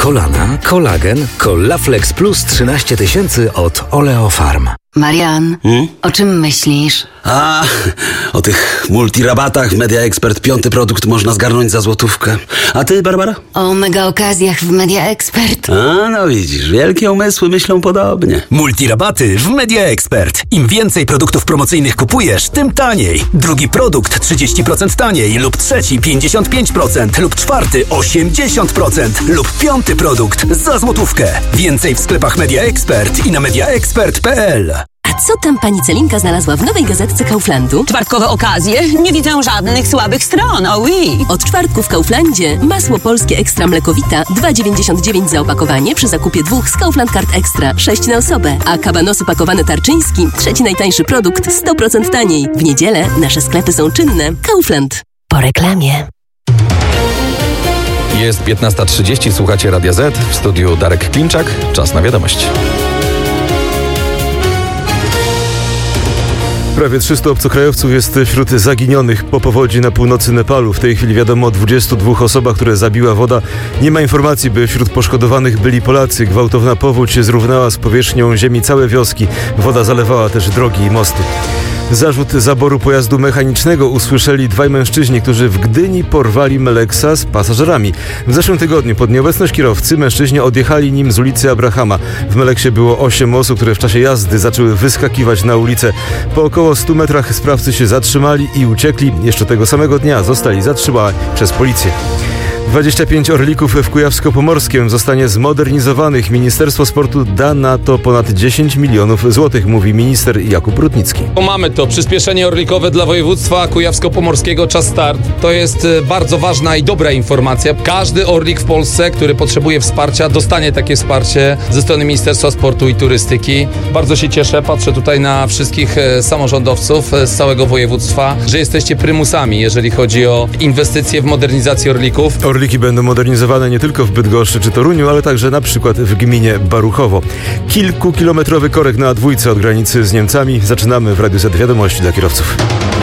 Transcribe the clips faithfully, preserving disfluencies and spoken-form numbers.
kolana, kolagen, Collaflex Plus trzynaście tysięcy od Oleofarm. Marian, Hmm? o czym myślisz? A, o tych multirabatach Media Expert. Piąty produkt można zgarnąć za złotówkę. A ty, Barbara? O mega okazjach w Media Expert. A, no widzisz, wielkie umysły myślą podobnie. Multirabaty w Media Expert. Im więcej produktów promocyjnych kupujesz, tym taniej. Drugi produkt trzydzieści procent taniej, lub trzeci pięćdziesiąt pięć procent, lub czwarty osiemdziesiąt procent, lub piąty produkt za złotówkę. Więcej w sklepach Media Expert i na mediaexpert kropka p l. A co tam pani Celinka znalazła w nowej gazetce Kauflandu? Czwartkowe okazje? Nie widzę żadnych słabych stron, oh oui. Od czwartku w Kauflandzie masło polskie ekstra mlekowita dwa dziewięćdziesiąt dziewięć za opakowanie przy zakupie dwóch z Kaufland Card Extra, sześć na osobę. A kabanosy pakowane tarczyński, trzeci najtańszy produkt, sto procent taniej. W niedzielę nasze sklepy są czynne. Kaufland. Po reklamie. Jest piętnasta trzydzieści, słuchacie Radia Z, w studiu Darek Klimczak. Czas na wiadomość. Prawie trzystu obcokrajowców jest wśród zaginionych po powodzi na północy Nepalu. W tej chwili wiadomo o dwudziestu dwóch osobach, które zabiła woda. Nie ma informacji, by wśród poszkodowanych byli Polacy. Gwałtowna powódź zrównała z powierzchnią ziemi całe wioski. Woda zalewała też drogi i mosty. Zarzut zaboru pojazdu mechanicznego usłyszeli dwaj mężczyźni, którzy w Gdyni porwali Meleksa z pasażerami. W zeszłym tygodniu pod nieobecność kierowcy mężczyźni odjechali nim z ulicy Abrahama. W Meleksie było osiem osób, które w czasie jazdy zaczęły wyskakiwać na ulicę. Po około stu metrach sprawcy się zatrzymali i uciekli. Jeszcze tego samego dnia zostali zatrzymani przez policję. dwadzieścia pięć orlików w Kujawsko-Pomorskiem zostanie zmodernizowanych. Ministerstwo Sportu da na to ponad dziesięć milionów złotych, mówi minister Jakub Rutnicki. Mamy to przyspieszenie orlikowe dla województwa kujawsko-pomorskiego. Czas start. To jest bardzo ważna i dobra informacja. Każdy orlik w Polsce, który potrzebuje wsparcia, dostanie takie wsparcie ze strony Ministerstwa Sportu i Turystyki. Bardzo się cieszę, patrzę tutaj na wszystkich samorządowców z całego województwa, że jesteście prymusami, jeżeli chodzi o inwestycje w modernizację orlików. Orliki będą modernizowane nie tylko w Bydgoszczy czy Toruniu, ale także na przykład w gminie Baruchowo. Kilkukilometrowy korek na dwójce od granicy z Niemcami. Zaczynamy w Radiu Z wiadomości dla kierowców.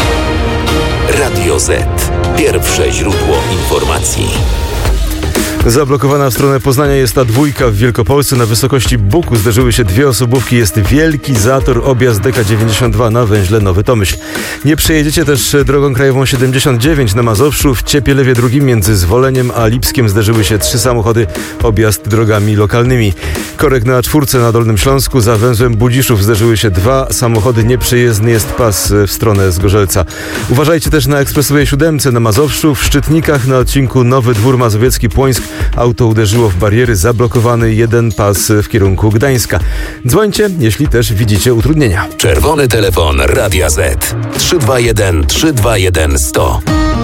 Radio Z. Pierwsze źródło informacji. Zablokowana w stronę Poznania jest ta dwójka w Wielkopolsce. Na wysokości Buku zderzyły się dwie osobówki. Jest wielki zator, objazd D K dziewięćdziesiąt dwa na węźle Nowy Tomyśl. Nie przejedziecie też drogą krajową siedemdziesiąt dziewięć na Mazowszu. W Ciepielewie drugim między Zwoleniem a Lipskiem zderzyły się trzy samochody, objazd drogami lokalnymi. Korek na czwórce na Dolnym Śląsku, za węzłem Budziszów zderzyły się dwa samochody. Nieprzejezdny jest pas w stronę Zgorzelca. Uważajcie też na ekspresowej siódemce na Mazowszu. W Szczytnikach na odcinku Nowy Dwór Mazowiecki-Płońsk auto uderzyło w bariery, zablokowany jeden pas w kierunku Gdańska. Dzwońcie, jeśli też widzicie utrudnienia. Czerwony telefon Radia Z. trzy dwa jeden trzy dwa jeden sto.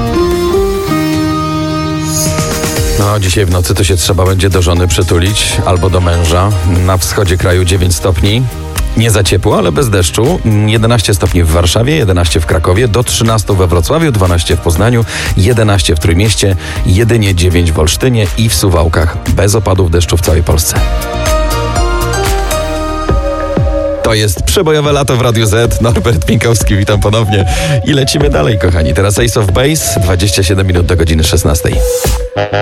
No, dzisiaj w nocy to się trzeba będzie do żony przytulić albo do męża. Na wschodzie kraju dziewięć stopni. Nie za ciepło, ale bez deszczu. jedenaście stopni w Warszawie, jedenaście w Krakowie, do trzynastu we Wrocławiu, dwanaście w Poznaniu, jedenaście w Trójmieście, jedynie dziewięć w Olsztynie i w Suwałkach. Bez opadów deszczu w całej Polsce. To jest przebojowe lato w Radiu Z. Norbert Pinkowski, witam ponownie. I lecimy dalej, kochani. Teraz Ace of Base, dwadzieścia siedem minut do godziny szesnastej.